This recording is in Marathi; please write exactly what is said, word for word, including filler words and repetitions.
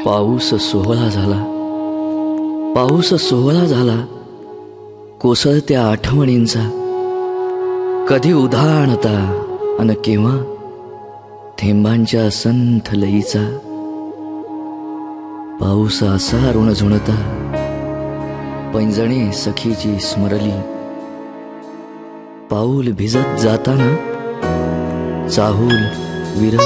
पाऊस सोहळा झाला, पाऊस सोहळा झाला, कोसळत्या आठवणींचा. कधी उधाणता अन केव्हा थेंबांच्या संथ लयीचा. पाऊस असा ऋण झुणता, पैंजणे सखीची स्मरली. पाऊल भिजत जाताना चाहूल विरह